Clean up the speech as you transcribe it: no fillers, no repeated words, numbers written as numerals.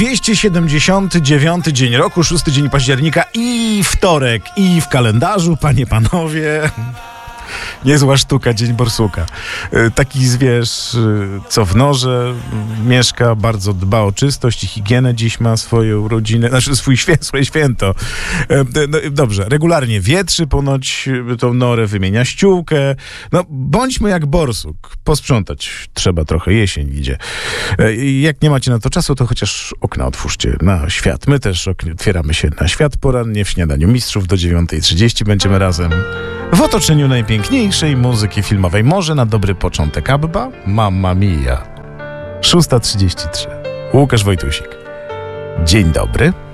279 dzień roku, 6 dzień października i wtorek, i w kalendarzu, panie, panowie. Niezła sztuka, dzień borsuka. Taki zwierz, co w norze mieszka, bardzo dba o czystość i higienę. Dziś ma swoje urodziny, znaczy swoje święto. No, dobrze, regularnie wietrzy ponoć tą norę, wymienia ściółkę. No, bądźmy jak borsuk. Posprzątać trzeba trochę, jesień idzie. Jak nie macie na to czasu, to chociaż okna otwórzcie na świat. My też otwieramy się na świat porannie w śniadaniu mistrzów do 9:30 będziemy razem. W otoczeniu najpiękniejszej muzyki filmowej. Może na dobry początek Abba? Mamma Mia. 6:33. Łukasz Wojtusik. Dzień dobry.